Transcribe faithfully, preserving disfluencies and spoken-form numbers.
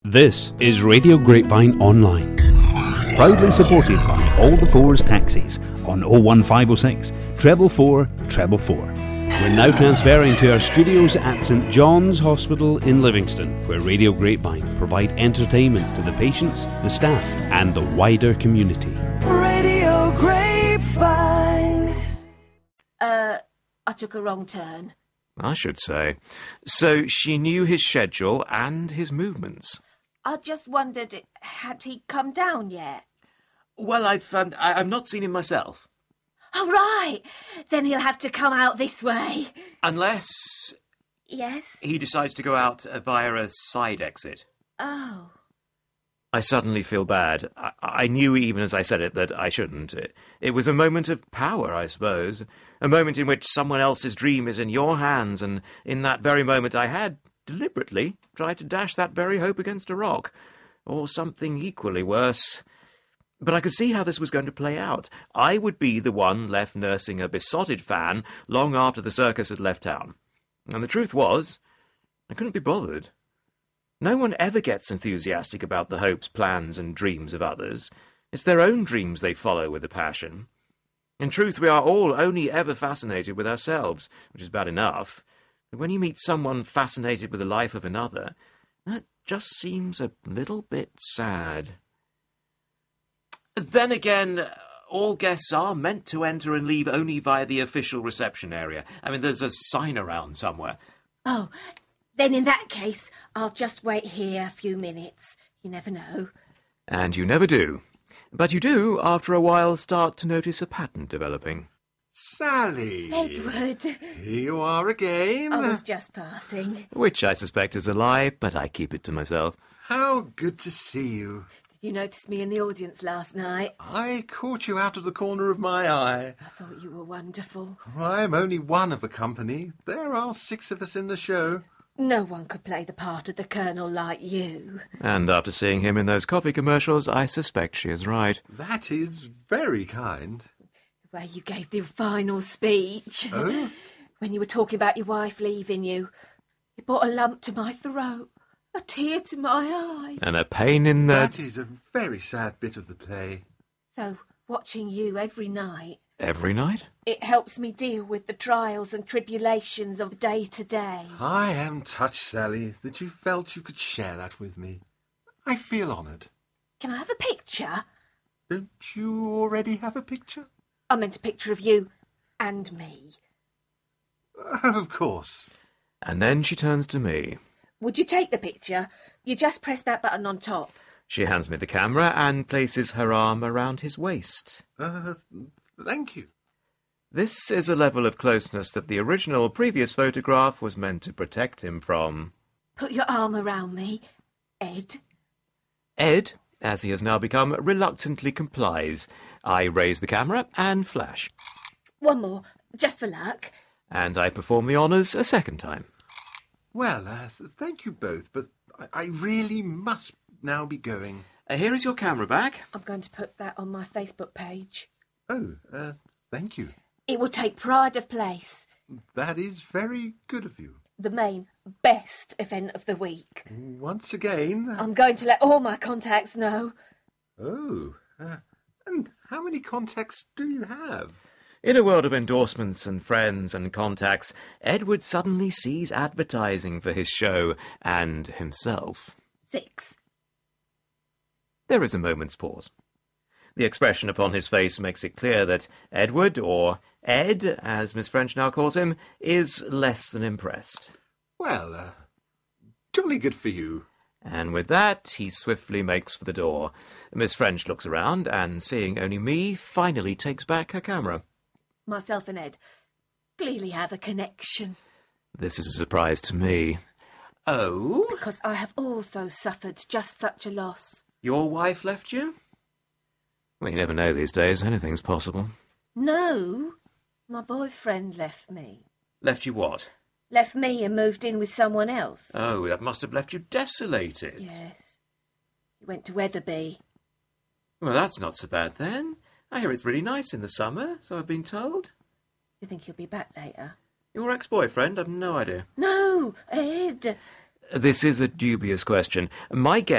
This is Radio Grapevine Online, proudly supported by All the Fours Taxis on oh one five oh six, treble four, treble four. We're now transferring to our studios at St John's Hospital in Livingston, where Radio Grapevine provide entertainment to the patients, the staff and the wider community. Radio Grapevine. Uh, I took a wrong turn. I should say. So she knew his schedule and his movements. I just wondered, had he come down yet? Well, I've um, I- I've not seen him myself. Oh, right. Then he'll have to come out this way. Unless Yes? he decides to go out uh, via a side exit. Oh. I suddenly feel bad. I, I knew even as I said it that I shouldn't. It, it was a moment of power, I suppose. A moment in which someone else's dream is in your hands, and in that very moment I had, deliberately, tried to dash that very hope against a rock. Or something equally worse. But I could see how this was going to play out. I would be the one left nursing a besotted fan long after the circus had left town. And the truth was, I couldn't be bothered. No one ever gets enthusiastic about the hopes, plans, and dreams of others. It's their own dreams they follow with a passion. In truth, we are all only ever fascinated with ourselves, which is bad enough. But when you meet someone fascinated with the life of another, that just seems a little bit sad. Then again, all guests are meant to enter and leave only via the official reception area. I mean, there's a sign around somewhere. Oh, then in that case, I'll just wait here a few minutes. You never know. And you never do. But you do, after a while, start to notice a pattern developing. Sally! Edward! Here you are again. I was just passing. Which I suspect is a lie, but I keep it to myself. How good to see you. Did you notice me in the audience last night? I caught you out of the corner of my eye. I thought you were wonderful. I'm only one of a company. There are six of us in the show. No one could play the part of the Colonel like you. And after seeing him in those coffee commercials, I suspect she is right. That is very kind. The way you gave the final speech. Oh? When you were talking about your wife leaving you. It brought a lump to my throat. A tear to my eye. And a pain in the... That is a very sad bit of the play. So, watching you every night, Every night? it helps me deal with the trials and tribulations of day to day. I am touched, Sally, that you felt you could share that with me. I feel honoured. Can I have a picture? Don't you already have a picture? I meant a picture of you and me. Of course. And then she turns to me. Would you take the picture? You just press that button on top. She hands me the camera and places her arm around his waist. Uh, thank you. This is a level of closeness that the original previous photograph was meant to protect him from. Put your arm around me, Ed. Ed, as he has now become, reluctantly complies. I raise the camera and flash. One more, just for luck. And I perform the honours a second time. Well, uh, th- thank you both, but I, I really must now be going. Uh, here is your camera back. I'm going to put that on my Facebook page. Oh, uh, thank you. It will take pride of place. That is very good of you. The main, best event of the week. Once again... I'm going to let all my contacts know. Oh, uh, and how many contacts do you have? In a world of endorsements and friends and contacts, Edward suddenly sees advertising for his show and himself. Six. There is a moment's pause. The expression upon his face makes it clear that Edward, or Ed, as Miss French now calls him, is less than impressed. Well, uh, jolly good for you. And with that, he swiftly makes for the door. Miss French looks around, and seeing only me, finally takes back her camera. Myself and Ed clearly have a connection. This is a surprise to me. Oh? Because I have also suffered just such a loss. Your wife left you? Well, you never know these days. Anything's possible. No, my boyfriend left me. Left you what? Left me and moved in with someone else. Oh, that must have left you desolated. Yes. He went to Weatherby. Well, that's not so bad then. I hear it's really nice in the summer, so I've been told. You think he'll be back later? Your ex-boyfriend? I've no idea. No, Ed. This is a dubious question. My guess